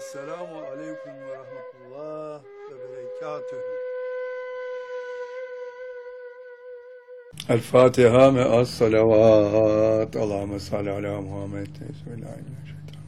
Esselamu aleyküm ve rahmetullah ve berekatühü. El Fatiha me'as salavat. Allahümme salli ala Muhammed. Bismillahirrahmanirrahim.